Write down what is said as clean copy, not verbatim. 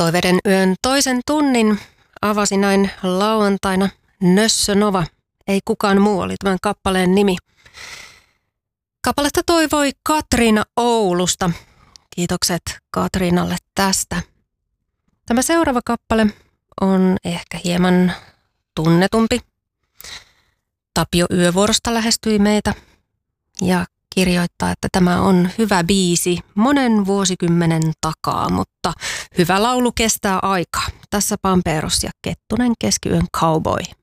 Toiveiden yön toisen tunnin avasi näin lauantaina Nössö Nova. Ei kukaan muu oli tämän kappaleen nimi. Kappaletta toivoi Katriina Oulusta. Kiitokset Katriinalle tästä. Tämä seuraava kappale on ehkä hieman tunnetumpi. Tapio Yövuorosta lähestyi meitä ja kirjoittaa, että tämä on hyvä biisi monen vuosikymmenen takaa, mutta hyvä laulu kestää aikaa. Tässä Pamperos ja Kettunen Keskiyön Cowboy.